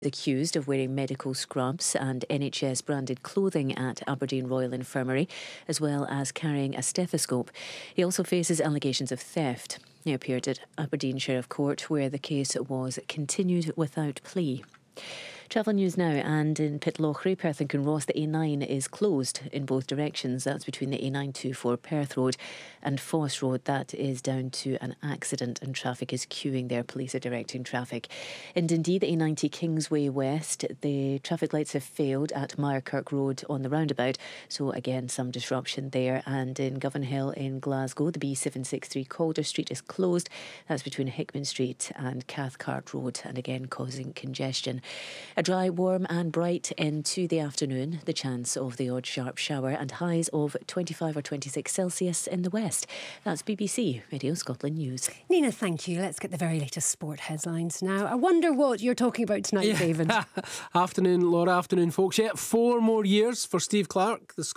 Accused of wearing medical scrubs and NHS-branded clothing at Aberdeen Royal Infirmary, as well as carrying a stethoscope. He also faces allegations of theft. He appeared at Aberdeen Sheriff Court, where the case was continued without plea. Travel news now, and in Pitlochry, Perth and Kinross, the A9 is closed in both directions. That's between the A924 Perth Road and Foss Road. That is down to an accident and traffic is queuing there. Police are directing traffic. And indeed, the A90 Kingsway West, the traffic lights have failed at Myrekirk Road on the roundabout. So again, some disruption there. And in Govanhill in Glasgow, the B763 Calder Street is closed. That's between Hickman Street and Cathcart Road, and again causing congestion. A dry, warm and bright end to the afternoon. The chance of the odd sharp shower and highs of 25 or 26 Celsius in the west. That's BBC Radio Scotland News. Nina, thank you. Let's get the very latest sport headlines now. I wonder what you're talking about tonight, David. Afternoon, Laura. Afternoon, folks. 4 more years for Steve Clarke, the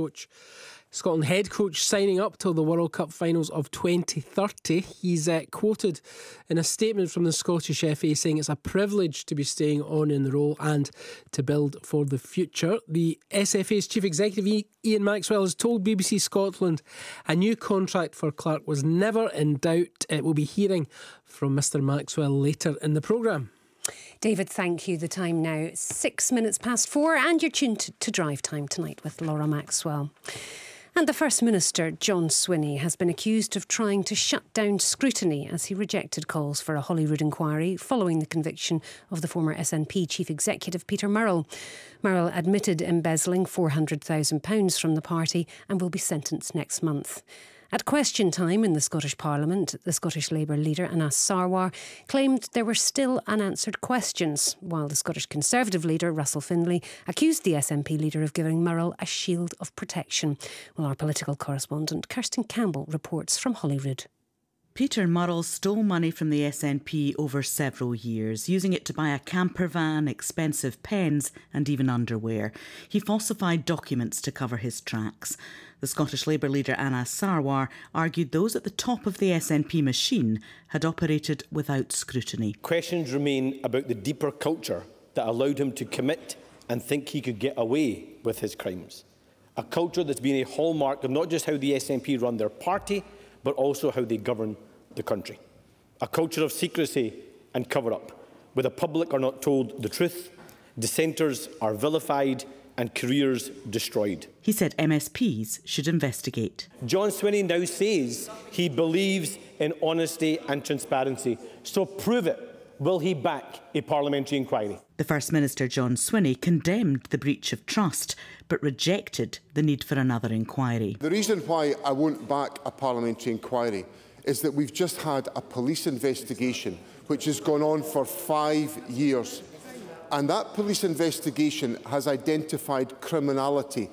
Scotland head coach, signing up till the World Cup finals of 2030. He's quoted in a statement from the Scottish FA saying it's a privilege to be staying on in the role and to build for the future. The SFA's chief executive, Ian Maxwell, has told BBC Scotland a new contract for Clarke was never in doubt. We'll be hearing from Mr Maxwell later in the programme. David, thank you. The time now 6 minutes past 4, and you're tuned to Drive Time tonight with Laura Maxwell. And the First Minister, John Swinney, has been accused of trying to shut down scrutiny as he rejected calls for a Holyrood inquiry following the conviction of the former SNP Chief Executive Peter Murrell. Murrell admitted embezzling £400,000 from the party and will be sentenced next month. At question time in the Scottish Parliament, the Scottish Labour leader Anas Sarwar claimed there were still unanswered questions, while the Scottish Conservative leader Russell Findlay accused the SNP leader of giving Murrell a shield of protection. Well, our political correspondent Kirsten Campbell reports from Holyrood. Peter Murrell stole money from the SNP over several years, using it to buy a camper van, expensive pens and even underwear. He falsified documents to cover his tracks. The Scottish Labour leader Anas Sarwar argued those at the top of the SNP machine had operated without scrutiny. Questions remain about the deeper culture that allowed him to commit and think he could get away with his crimes. A culture that's been a hallmark of not just how the SNP run their party, but also how they govern the country. A culture of secrecy and cover-up, where the public are not told the truth, dissenters are vilified and careers destroyed. He said MSPs should investigate. John Swinney now says he believes in honesty and transparency. So prove it. Will he back a parliamentary inquiry? The First Minister, John Swinney, condemned the breach of trust, but rejected the need for another inquiry. The reason why I won't back a parliamentary inquiry is that we've just had a police investigation which has gone on for 5 years. And that police investigation has identified criminality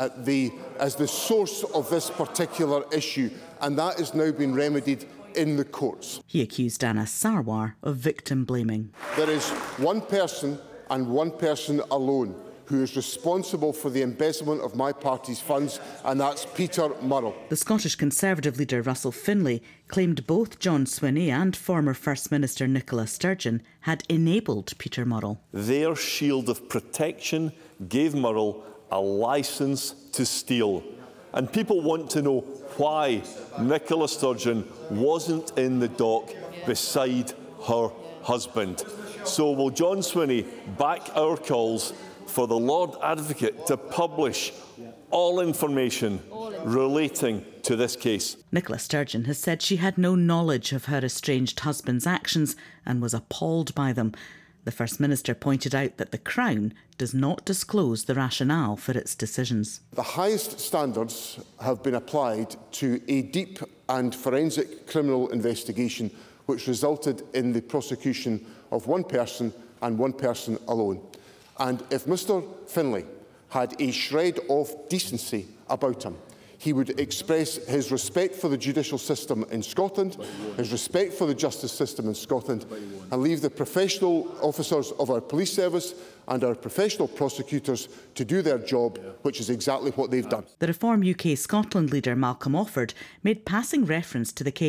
as the source of this particular issue, and that has now been remedied in the courts. He accused Anas Sarwar of victim blaming. There is one person and one person alone who is responsible for the embezzlement of my party's funds, and that's Peter Murrell. The Scottish Conservative leader Russell Findlay claimed both John Swinney and former First Minister Nicola Sturgeon had enabled Peter Murrell. Their shield of protection gave Murrell a licence to steal. And people want to know why Nicola Sturgeon wasn't in the dock beside her husband. So will John Swinney back our calls for the Lord Advocate to publish all information relating to this case? Nicola Sturgeon has said she had no knowledge of her estranged husband's actions and was appalled by them. The First Minister pointed out that the Crown does not disclose the rationale for its decisions. The highest standards have been applied to a deep and forensic criminal investigation which resulted in the prosecution of one person and one person alone. And if Mr Findlay had a shred of decency about him, he would express his respect for the judicial system in Scotland, his respect for the justice system in Scotland, and leave the professional officers of our police service and our professional prosecutors to do their job, which is exactly what they've done. The Reform UK Scotland leader Malcolm Offord made passing reference to the case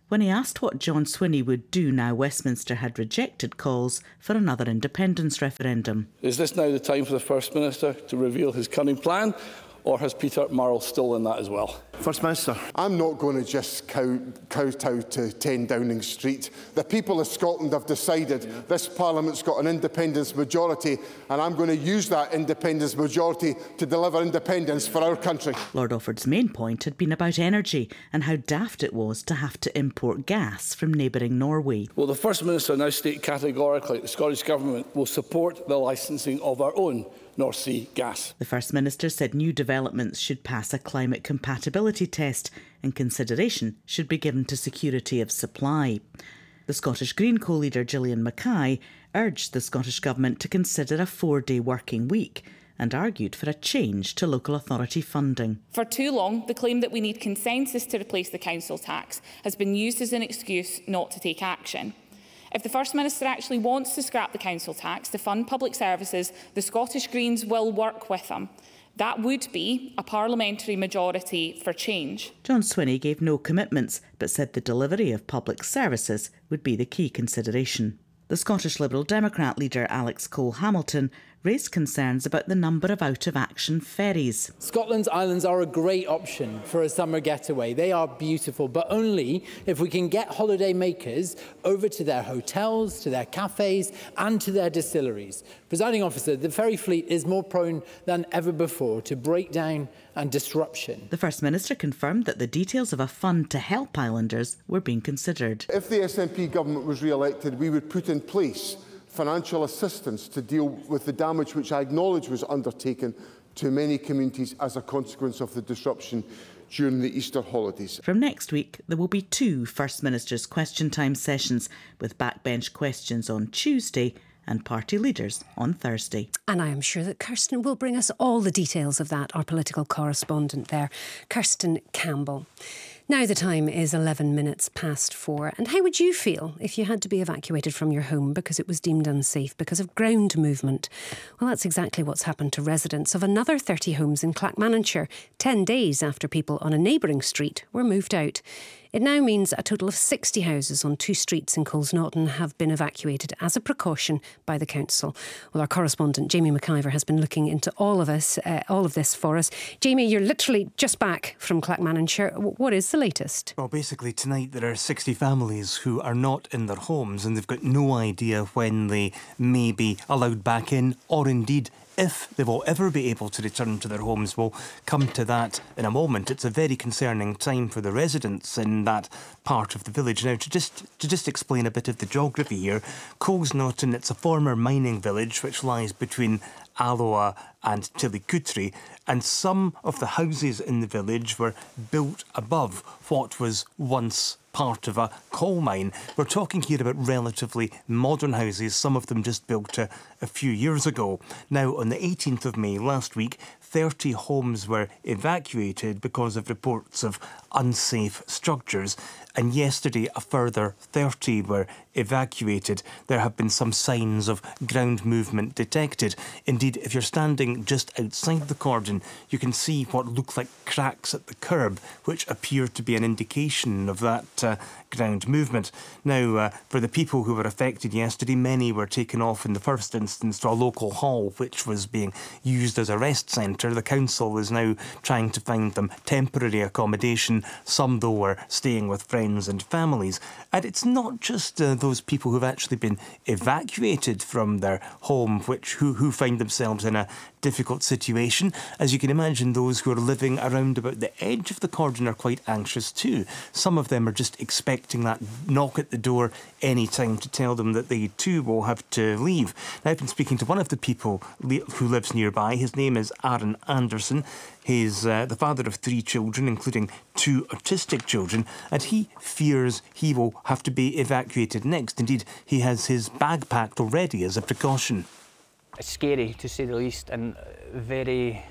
when he asked what John Swinney would do now Westminster had rejected calls for another independence referendum. Is this now the time for the First Minister to reveal his cunning plan, or has Peter Murrell stolen that as well? First Minister. I'm not going to just kowtow to 10 Downing Street. The people of Scotland have decided this Parliament's got an independence majority, and I'm going to use that independence majority to deliver independence for our country. Lord Offord's main point had been about energy and how daft it was to have to import gas from neighbouring Norway. Will the First Minister now state categorically that the Scottish Government will support the licensing of our own North Sea gas? The First Minister said new developments should pass a climate compatibility test and consideration should be given to security of supply. The Scottish Green co-leader Gillian Mackay urged the Scottish Government to consider a 4-day working week and argued for a change to local authority funding. For too long, the claim that we need consensus to replace the council tax has been used as an excuse not to take action. If the First Minister actually wants to scrap the council tax to fund public services, the Scottish Greens will work with him. That would be a parliamentary majority for change. John Swinney gave no commitments, but said the delivery of public services would be the key consideration. The Scottish Liberal Democrat leader Alex Cole-Hamilton raised concerns about the number of out-of-action ferries. Scotland's islands are a great option for a summer getaway. They are beautiful, but only if we can get holiday makers over to their hotels, to their cafes and to their distilleries. Presiding officer, the ferry fleet is more prone than ever before to breakdown and disruption. The First Minister confirmed that the details of a fund to help islanders were being considered. If the SNP government was re-elected, we would put in place financial assistance to deal with the damage which I acknowledge was undertaken to many communities as a consequence of the disruption during the Easter holidays. From next week, there will be 2 First Minister's Question Time sessions, with backbench questions on Tuesday and party leaders on Thursday. And I am sure that Kirsten will bring us all the details of that, our political correspondent there, Kirsten Campbell. Now the time is 11 minutes past 4. And how would you feel if you had to be evacuated from your home because it was deemed unsafe because of ground movement? Well, that's exactly what's happened to residents of another 30 homes in Clackmannanshire, 10 days after people on a neighbouring street were moved out. It now means a total of 60 houses on 2 streets in Colesnaughton have been evacuated as a precaution by the council. Well, our correspondent Jamie McIver has been looking into all of this for us. Jamie, you're literally just back from Clackmannanshire. What is the latest? Well, basically tonight there are 60 families who are not in their homes and they've got no idea when they may be allowed back in, or indeed if they will ever be able to return to their homes. We'll come to that in a moment. It's a very concerning time for the residents in that part of the village. Now, to just explain a bit of the geography here, Colesnaughton, it's a former mining village which lies between Alloa and Tillicoultry, and some of the houses in the village were built above what was once part of a coal mine. We're talking here about relatively modern houses, some of them just built a few years ago. Now, on the 18th of May last week, 30 homes were evacuated because of reports of unsafe structures. And yesterday, a further 30 were evacuated. There have been some signs of ground movement detected. Indeed, if you're standing just outside the cordon, you can see what look like cracks at the curb, which appear to be an indication of that ground movement. Now, for the people who were affected yesterday, many were taken off in the first instance to a local hall, which was being used as a rest centre. The council is now trying to find them temporary accommodation. Some, though, were staying with friends and families. And it's not just those people who've actually been evacuated from their home who find themselves in a difficult situation. As you can imagine, those who are living around about the edge of the cordon are quite anxious too. Some of them are just expecting that knock at the door any time to tell them that they too will have to leave. Now, I've been speaking to one of the people who lives nearby. His name is Aaron Anderson. He's the father of 3 children, including 2 autistic children, and he fears he will have to be evacuated next. Indeed, he has his bag packed already as a precaution. It's scary, to say the least, and very,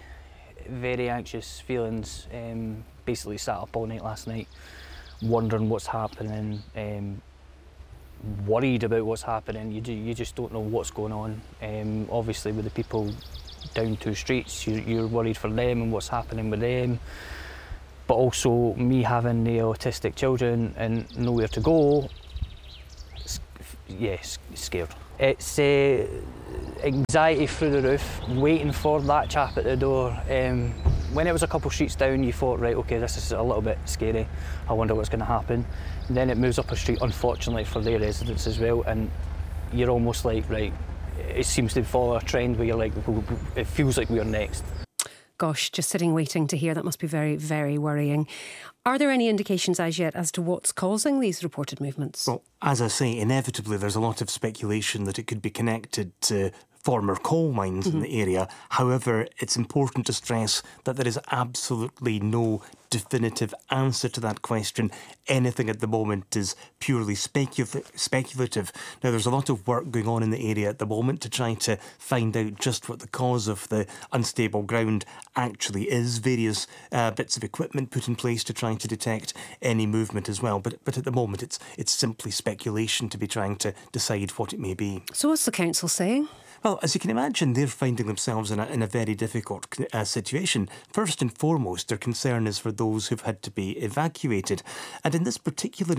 very anxious feelings. Basically sat up all night last night, wondering what's happening, worried about what's happening. You just don't know what's going on. Obviously, with the people down 2 streets, you're worried for them and what's happening with them. but also me having the autistic children and nowhere to go, yes, scared. It's anxiety through the roof, waiting for that chap at the door. When it was a couple streets down, you thought, right, okay, this is a little bit scary. I wonder what's going to happen. And then it moves up a street, unfortunately, for their residents as well, and you're almost like, right, it seems to follow a trend where you're like, it feels like we're next. Gosh, just sitting waiting to hear. That must be very, very worrying. Are there any indications as yet as to what's causing these reported movements? Well, as I say, inevitably there's a lot of speculation that it could be connected to former coal mines in the area. However, it's important to stress that there is absolutely no definitive answer to that question. Anything at the moment is purely speculative. Now, there's a lot of work going on in the area at the moment to try to find out just what the cause of the unstable ground actually is. Various bits of equipment put in place to try to detect any movement as well. But at the moment, it's simply speculation to be trying to decide what it may be. So what's the council saying? Well, as you can imagine, they're finding themselves in a very difficult situation. First and foremost, their concern is for those who've had to be evacuated. And in this particular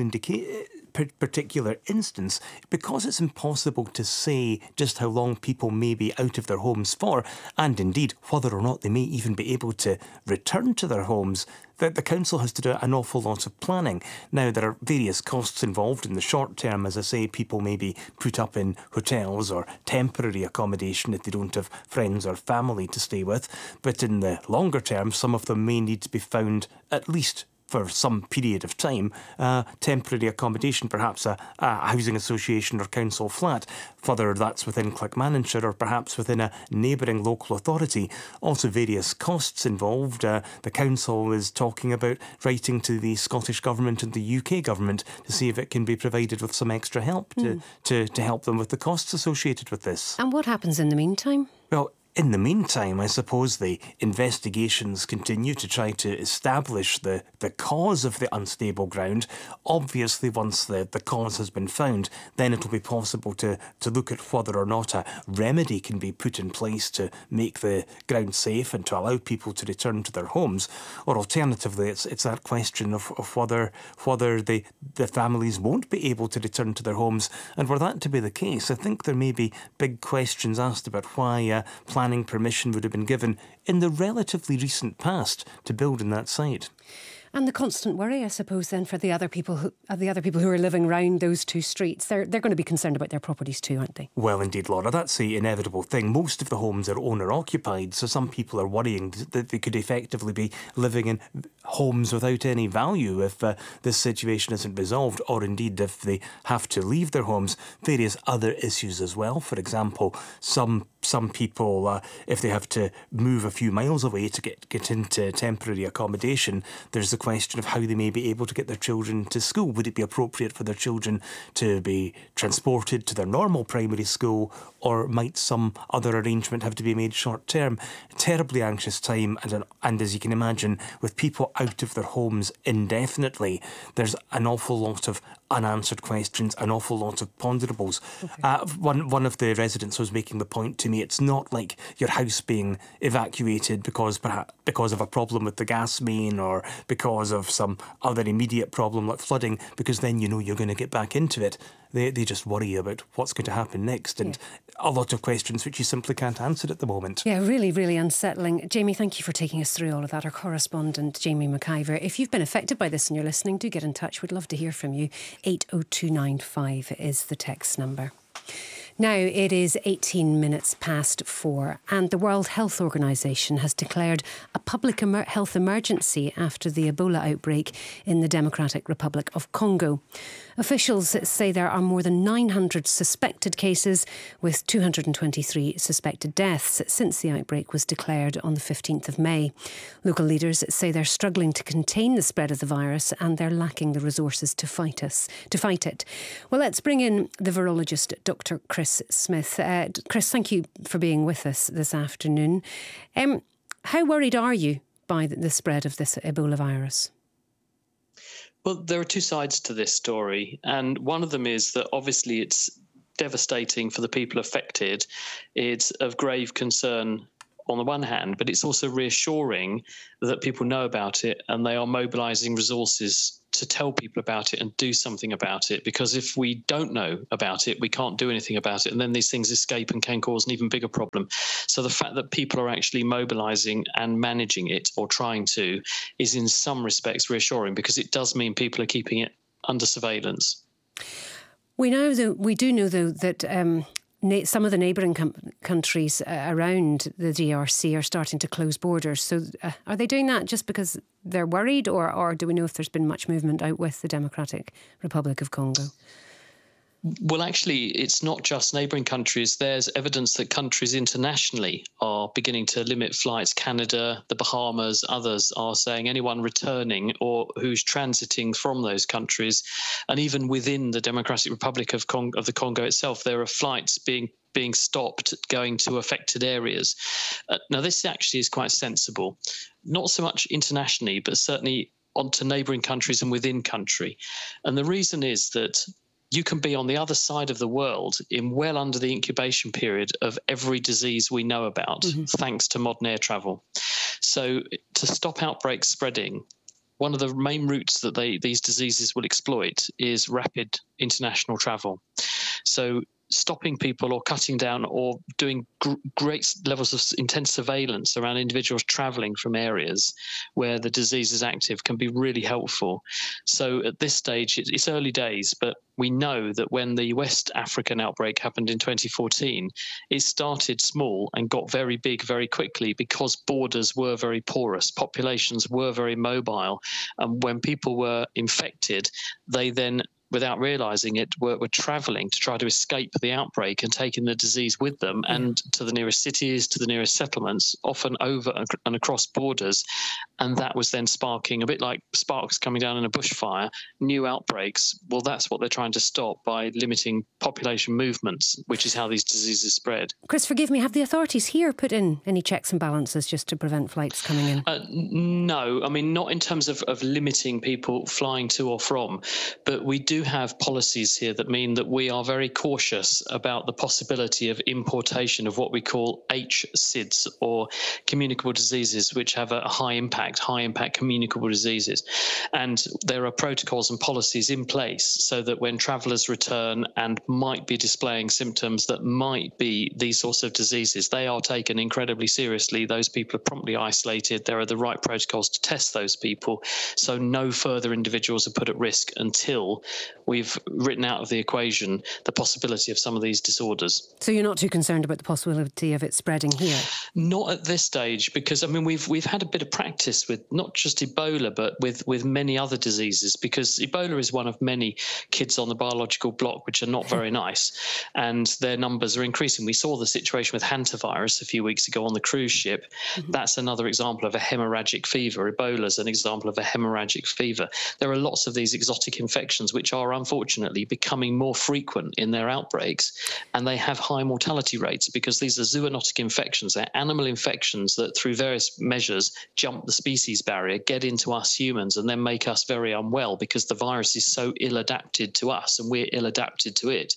instance, because it's impossible to say just how long people may be out of their homes for, and indeed whether or not they may even be able to return to their homes, that the council has to do an awful lot of planning. Now, there are various costs involved. In the short term, as I say, people may be put up in hotels or temporary accommodation if they don't have friends or family to stay with. But in the longer term, some of them may need to be found at least for some period of time, temporary accommodation, perhaps a housing association or council flat, whether that's within Clackmannanshire or perhaps within a neighbouring local authority. Also various costs involved. The council is talking about writing to the Scottish Government and the UK Government to see if it can be provided with some extra help to help them with the costs associated with this. And what happens in the meantime? Well, in the meantime, I suppose the investigations continue to try to establish the cause of the unstable ground. Obviously, once the cause has been found, then it will be possible to look at whether or not a remedy can be put in place to make the ground safe and to allow people to return to their homes. Or alternatively, it's that question of whether the families won't be able to return to their homes. And were that to be the case, I think there may be big questions asked about why planning permission would have been given in the relatively recent past to build in that site. And the constant worry, I suppose, then for the other people who are living round those two streets, they're going to be concerned about their properties too, aren't they? Well, indeed, Laura, that's the inevitable thing. Most of the homes are owner-occupied, so some people are worrying that they could effectively be living in homes without any value if this situation isn't resolved, or indeed if they have to leave their homes. Various other issues as well. For example, some people, if they have to move a few miles away to get into temporary accommodation, there's the question of how they may be able to get their children to school. Would it be appropriate for their children to be transported to their normal primary school, or might some other arrangement have to be made short term? Terribly anxious time, and as you can imagine, with people out of their homes indefinitely, there's an awful lot of unanswered questions, an awful lot of ponderables. Okay. One of the residents was making the point to me, it's not like your house being evacuated because of a problem with the gas main or because of some other immediate problem like flooding, because then you know you're going to get back into it. They just worry about what's going to happen next, and a lot of questions which you simply can't answer at the moment. Yeah, really, really unsettling. Jamie, thank you for taking us through all of that. Our correspondent, Jamie McIver. If you've been affected by this and you're listening, do get in touch. We'd love to hear from you. 80295 is the text number. Now it is 18 minutes past 4 and the World Health Organization has declared a public health emergency after the Ebola outbreak in the Democratic Republic of Congo. Officials say there are more than 900 suspected cases with 223 suspected deaths since the outbreak was declared on the 15th of May. Local leaders say they're struggling to contain the spread of the virus and they're lacking the resources to fight it. Well, let's bring in the virologist, Dr. Chris Smith. Chris, thank you for being with us this afternoon. How worried are you by the spread of this Ebola virus? Well, there are two sides to this story, and one of them is that obviously it's devastating for the people affected. It's of grave concern on the one hand, but it's also reassuring that people know about it and they are mobilising resources to tell people about it and do something about it. Because if we don't know about it, we can't do anything about it. And then these things escape and can cause an even bigger problem. So the fact that people are actually mobilising and managing it, or trying to, is in some respects reassuring, because it does mean people are keeping it under surveillance. We do know, though, that some of the neighbouring countries around the DRC are starting to close borders. So are they doing that just because they're worried, or do we know if there's been much movement out with the Democratic Republic of Congo? Well, actually, it's not just neighbouring countries. There's evidence that countries internationally are beginning to limit flights. Canada, the Bahamas, others are saying anyone returning or who's transiting from those countries, and even within the Democratic Republic of the Congo itself, there are flights being stopped going to affected areas. Now, this actually is quite sensible, not so much internationally, but certainly onto neighbouring countries and within country. And the reason is that you can be on the other side of the world in well under the incubation period of every disease we know about, thanks to modern air travel. So to stop outbreaks spreading, one of the main routes that these diseases will exploit is rapid international travel. So stopping people or cutting down or doing great levels of intense surveillance around individuals travelling from areas where the disease is active can be really helpful. So at this stage, it's early days, but we know that when the West African outbreak happened in 2014, it started small and got very big very quickly because borders were very porous, populations were very mobile. And when people were infected, they then, without realising it, were travelling to try to escape the outbreak and taking the disease with them, and to the nearest cities, to the nearest settlements, often over and across borders. And that was then sparking, a bit like sparks coming down in a bushfire, new outbreaks. Well, that's what they're trying to stop by limiting population movements, which is how these diseases spread. Chris, forgive me, have the authorities here put in any checks and balances just to prevent flights coming in? No, I mean, not in terms of limiting people flying to or from, but we do have policies here that mean that we are very cautious about the possibility of importation of what we call HSIDS, or communicable diseases, which have a high impact communicable diseases. And there are protocols and policies in place so that when travellers return and might be displaying symptoms that might be these sorts of diseases, they are taken incredibly seriously. Those people are promptly isolated. There are the right protocols to test those people, so no further individuals are put at risk until we've written out of the equation the possibility of some of these disorders. So you're not too concerned about the possibility of it spreading here? Not at this stage, because I mean we've had a bit of practice with not just Ebola, but with many other diseases, because Ebola is one of many kids on the biological block which are not very nice, and their numbers are increasing. We saw the situation with hantavirus a few weeks ago on the cruise ship. That's another example of a hemorrhagic fever. Ebola is an example of a hemorrhagic fever. There are lots of these exotic infections which are unfortunately becoming more frequent in their outbreaks, and they have high mortality rates because these are zoonotic infections. They're animal infections that through various measures jump the species barrier, get into us humans, and then make us very unwell because the virus is so ill adapted to us and we're ill adapted to it.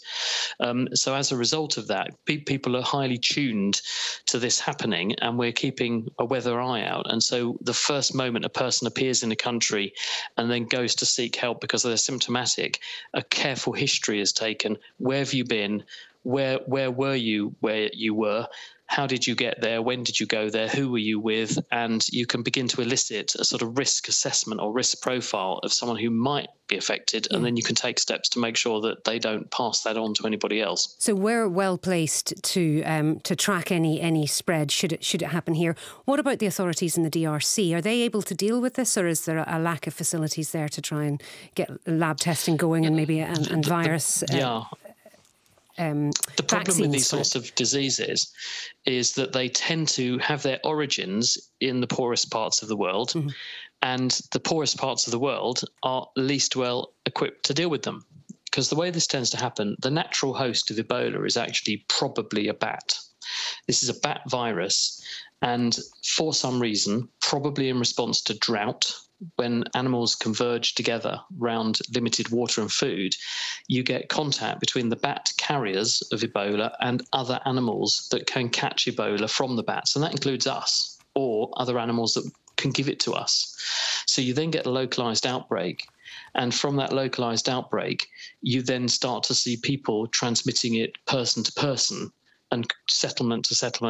So as a result of that, people are highly tuned to this happening, and we're keeping a weather eye out. And so the first moment a person appears in a country and then goes to seek help because they're symptomatic, a careful history is taken. Where have you been? Where were you where you were? How did you get there? When did you go there? Who were you with? And you can begin to elicit a sort of risk assessment or risk profile of someone who might be affected, and then you can take steps to make sure that they don't pass that on to anybody else. So we're well placed to track any spread should it happen here. What about the authorities in the DRC? Are they able to deal with this, or is there a lack of facilities there to try and get lab testing going and maybe and virus? The problem with these sorts of diseases is that they tend to have their origins in the poorest parts of the world, and the poorest parts of the world are least well equipped to deal with them. Because the way this tends to happen, the natural host of Ebola is actually probably a bat. This is a bat virus, and for some reason, probably in response to drought, when animals converge together around limited water and food, you get contact between the bat carriers of Ebola and other animals that can catch Ebola from the bats, and that includes us or other animals that can give it to us. So you then get a localized outbreak, and from that localized outbreak, you then start to see people transmitting it person to person and settlement to settlement